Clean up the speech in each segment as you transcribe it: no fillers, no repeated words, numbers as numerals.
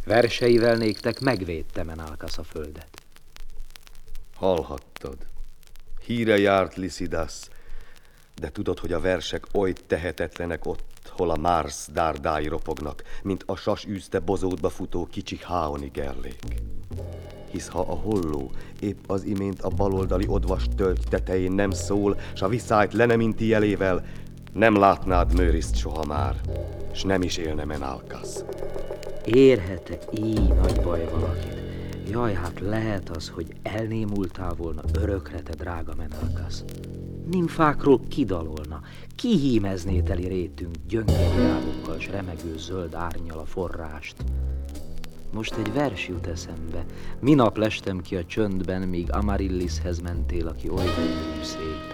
Verseivel néktek megvédte Menalkasz a földet. Hallhattad. Híre járt Lycidas, de tudod, hogy a versek oly tehetetlenek ott, hol a Mars dárdái ropognak, mint a sas űzte bozótba futó kicsi háoni gerlék. Hisz ha a holló épp az imént a baloldali odvas tölgy tetején nem szól, s a viszályt le nem inti jelével, nem látnád Mőriszt soha már, s nem is élne Menalkasz. Érhet-e így nagy baj valakit? Jaj, hát lehet az, hogy elnémultál volna örökre, te drága Menalkasz. Nimfákról kidalolna, kihímezné teli rétünk gyöngévirágokkal s remegő zöld árnnyal a forrást. Most egy vers jut eszembe. Minap lestem ki a csöndben, míg Amarillishez mentél, aki oly gyönyörű szép.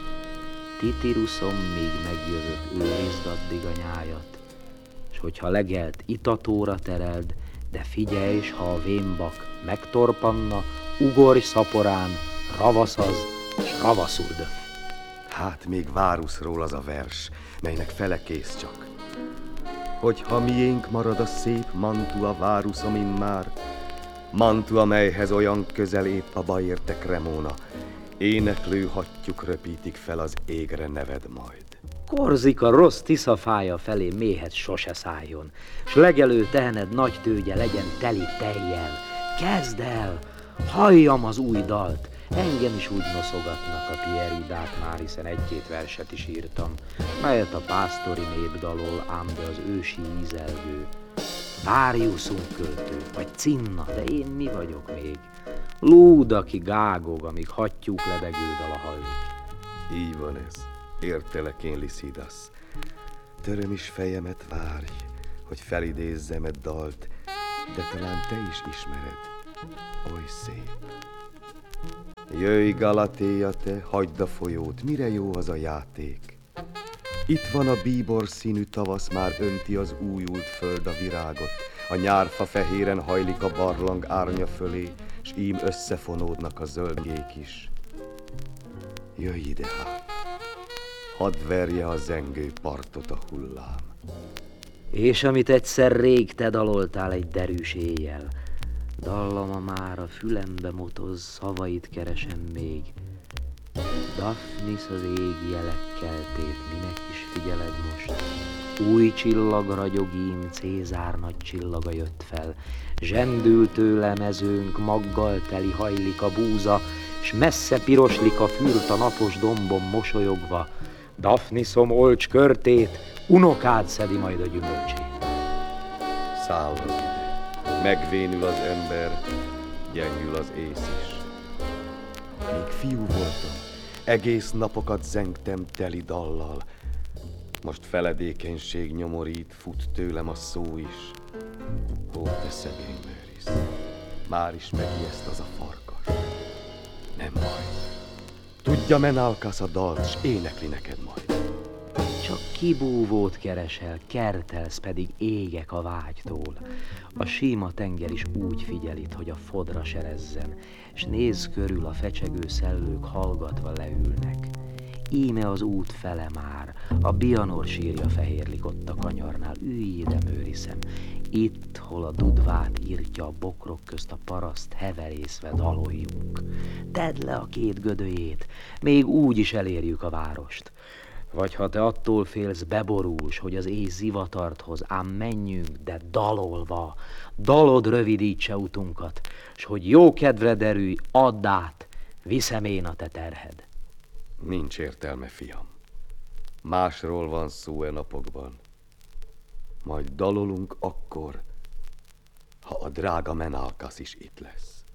Titiruszom, míg megjövök, őrizd addig a nyájat, s hogyha legelt itatóra tereld, de figyelj, s ha a vénbak megtorpanna, ugorj szaporán, ravaszaz, s ravaszuld. Hát még Váruszról az a vers, melynek fele kész csak. Hogyha miénk marad a szép Mantua Váruszom immár, Mantua, melyhez olyan közel épp a bajérte Cremona, éneklő hattyúk röpítik fel az égre neved majd. Korzika rossz Tisza fája felé méhet sose szálljon, s legelő tehened nagy tőgye legyen teli tejjel. Kezd el, halljam az új dalt, engem is úgy noszogatnak a Pieridák már, hiszen egy-két verset is írtam, melyet a pásztori nép dalol, ám de az ősi ízelgő. Váriuszunk költő, vagy Cinna, de én mi vagyok még? Lúd, aki gágog, amíg hattyúk lebegő dala hallik. Így van ez, értelek én, Lycidas. Töröm is fejemet, várj, hogy felidézzem egy dalt, de talán te is ismered, oly szép. Jöjj, Galatéa, te, hagyd a folyót, mire jó az a játék? Itt van a bíbor színű tavasz, már önti az újult föld a virágot, a nyárfa fehéren hajlik a barlang árnya fölé, s ím összefonódnak a zöldgék is. Jöjj ide hát, hadd verje a zengő partot a hullám. És amit egyszer rég te daloltál egy derűs éjjel, dallama már a fülembe motoz, szavait keresem még. Daphnis az égi jelekkeltét, minek is figyeled most? Új csillag ragyog ím, Cézár nagy csillaga jött fel. Zsendül tőle mezőnk, maggal teli hajlik a búza, s messze piroslik a fürt a napos dombon mosolyogva. Daphnisom olcs körtét, unokád szedi majd a gyümölcsét. Szállod ide, megvénül az ember, gyengül az ész is. Míg fiú voltam, egész napokat zengtem teli dallal. Most feledékenység nyomorít, fut tőlem a szó is. Ó, te szegény Mőrisz, már is megijeszt az a farkas. Nem baj, tudja Menalkasz a dalt, s énekli neked majd. Csak kibúvót keresel, kertelsz, pedig égek a vágytól. A síma tenger is úgy figyel itt, hogy a fodra serezzen, s nézz körül, a fecsegő szellők hallgatva leülnek. Íme az út fele már, a Bianor sírja fehérlik ott a kanyarnál. Ülj ide, Mőriszem, itt, hol a dudvát írtja a bokrok közt a paraszt, heverészve daloljunk. Tedd le a két gödöjét, még úgy is elérjük a várost. Vagy ha te attól félsz, beborulsz, hogy az éj zivatart hoz, ám menjünk, de dalolva, dalod rövidítse utunkat, s hogy jó kedvre derülj, add át, viszem én a te terhed. Nincs értelme, fiam. Másról van szó e napokban. Majd dalolunk akkor, ha a drága Menalkasz is itt lesz.